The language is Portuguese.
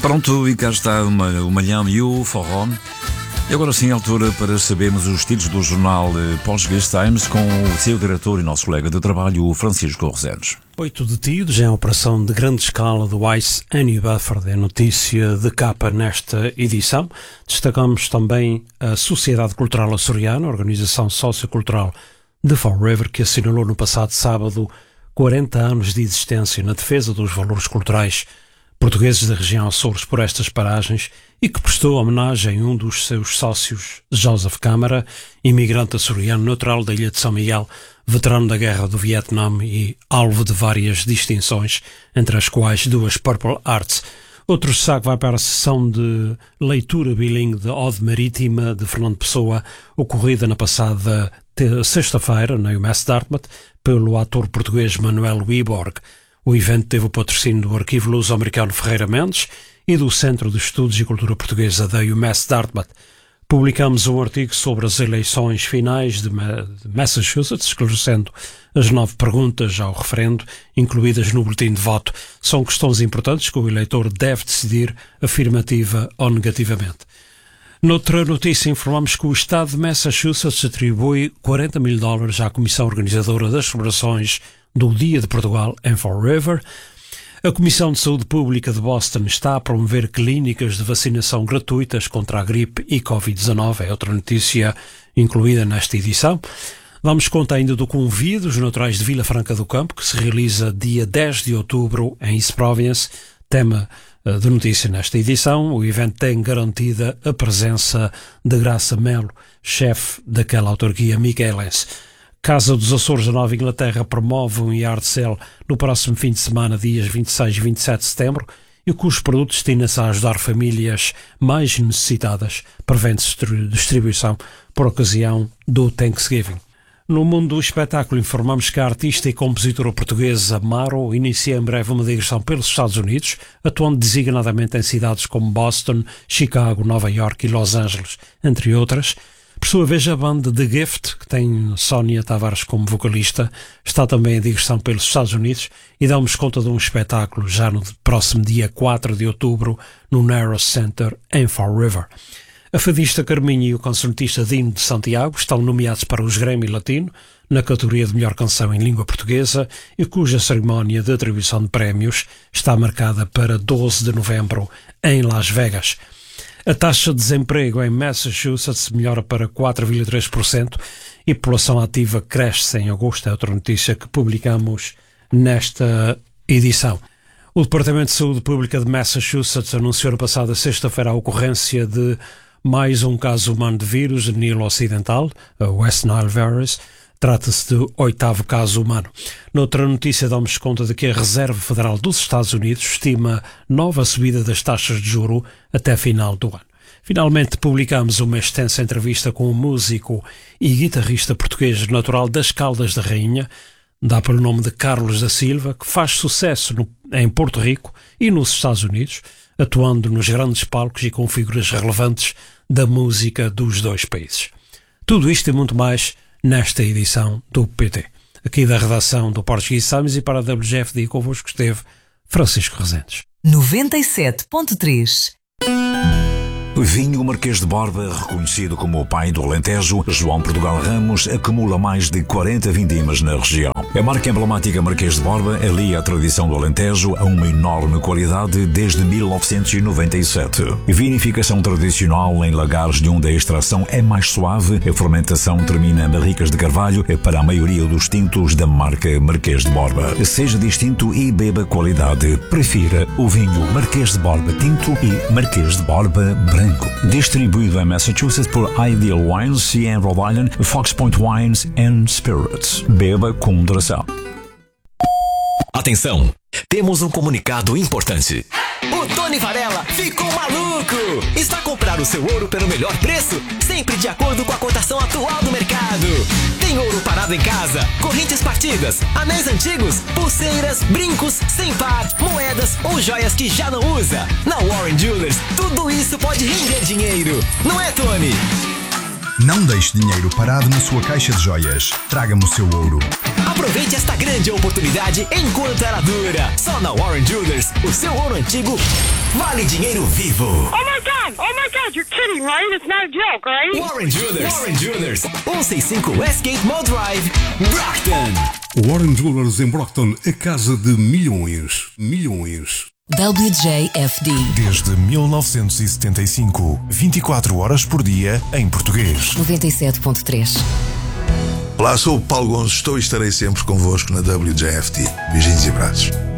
Pronto, e cá está o Malhão e o Forró. E agora sim, a altura para sabermos os títulos do jornal Portuguese Times com o seu diretor e nosso colega de trabalho, o Francisco Rosenos. 8 detidos em operação de grande escala do ICE em New Bedford é notícia de capa nesta edição. Destacamos também a Sociedade Cultural Açoriana, organização sociocultural de Fall River, que assinalou no passado sábado 40 anos de existência na defesa dos valores culturais portugueses da região Açores por estas paragens e que prestou homenagem a um dos seus sócios, Joseph Câmara, imigrante açoriano natural da ilha de São Miguel, veterano da Guerra do Vietnã e alvo de várias distinções, entre as quais 2 Purple Hearts. Outro destaque vai para a sessão de leitura bilingue de Ode Marítima de Fernando Pessoa, ocorrida na passada sexta-feira, na UMass Dartmouth, pelo ator português Manuel Wiborg. O evento teve o patrocínio do Arquivo Luso-Americano Ferreira Mendes e do Centro de Estudos e Cultura Portuguesa da UMass Dartmouth. Publicamos um artigo sobre as eleições finais de Massachusetts, esclarecendo as 9 perguntas ao referendo, incluídas no boletim de voto. São questões importantes que o eleitor deve decidir afirmativa ou negativamente. Noutra notícia, informamos que o Estado de Massachusetts atribui $40 mil à Comissão Organizadora das Celebrações do Dia de Portugal em Fall River. A Comissão de Saúde Pública de Boston está a promover clínicas de vacinação gratuitas contra a gripe e Covid-19. É outra notícia incluída nesta edição. Damos conta ainda do convite dos naturais de Vila Franca do Campo, que se realiza dia 10 de outubro em East Providence. Tema de notícia nesta edição. O evento tem garantida a presença de Graça Melo, chefe daquela autarquia micaelense. Casa dos Açores da Nova Inglaterra promove um yard sale no próximo fim de semana, dias 26 e 27 de setembro, e cujos produtos destinam-se a ajudar famílias mais necessitadas, prevendo distribuição por ocasião do Thanksgiving. No mundo do espetáculo, informamos que a artista e compositora portuguesa Maro inicia em breve uma digressão pelos Estados Unidos, atuando designadamente em cidades como Boston, Chicago, Nova York e Los Angeles, entre outras. Por sua vez, a banda The Gift, que tem Sónia Tavares como vocalista, está também em digressão pelos Estados Unidos e damos conta de um espetáculo já no próximo dia 4 de outubro no Narrows Center em Fall River. A fadista Carminho e o concertista Dino de Santiago estão nomeados para os Grammy Latino na categoria de melhor canção em língua portuguesa e cuja cerimónia de atribuição de prémios está marcada para 12 de novembro em Las Vegas. A taxa de desemprego em Massachusetts melhora para 4,3% e a população ativa cresce em agosto. É outra notícia que publicamos nesta edição. O Departamento de Saúde Pública de Massachusetts anunciou na passada sexta-feira a ocorrência de mais um caso humano de vírus de Nilo Ocidental, a West Nile Virus. Trata-se do 8º caso humano. Noutra notícia, damos conta de que a Reserva Federal dos Estados Unidos estima nova subida das taxas de juro até final do ano. Finalmente, publicamos uma extensa entrevista com o músico e guitarrista português natural das Caldas da Rainha, dá pelo nome de Carlos da Silva, que faz sucesso em Porto Rico e nos Estados Unidos, atuando nos grandes palcos e com figuras relevantes da música dos dois países. Tudo isto e muito mais nesta edição do PT. Aqui da redação do Portuguese Times e para a WGFD convosco esteve Francisco Resendes. 97.3. Vinho Marquês de Borba, reconhecido como o pai do Alentejo, João Portugal Ramos acumula mais de 40 vindimas na região. A marca emblemática Marquês de Borba alia a tradição do Alentejo a uma enorme qualidade desde 1997. Vinificação tradicional em lagares de onde a extração é mais suave, a fermentação termina em barricas de carvalho para a maioria dos tintos da marca Marquês de Borba. Seja distinto e beba qualidade. Prefira o vinho Marquês de Borba Tinto e Marquês de Borba Branco. Distribuído em Massachusetts por Ideal Wines e em Rhode Island, Fox Point Wines and Spirits. Beba com moderação. Atenção! Temos um comunicado importante. O Tony Varela ficou maluco! Está a comprar o seu ouro pelo melhor preço, sempre de acordo com a cotação atual do mercado. Tem ouro parado em casa, correntes partidas, anéis antigos, pulseiras, brincos, sem par, moedas ou joias que já não usa. Na Warren Jewelers, tudo isso pode render dinheiro. Não é, Tony? Não deixe dinheiro parado na sua caixa de joias. Traga-me o seu ouro. Aproveite esta grande oportunidade enquanto ela dura. Só na Warren Jewelers, o seu ouro antigo vale dinheiro vivo. Oh my God, you're kidding, right? It's not a joke, right? Warren Jewelers, 165 Westgate Mall Drive, Brockton. Warren Jewelers em Brockton, a casa de milhões. WJFD. Desde 1975, 24 horas por dia em português. 97.3. Olá, sou o Paulo Gonçalves, estou e estarei sempre convosco na WJFD. Beijinhos e abraços.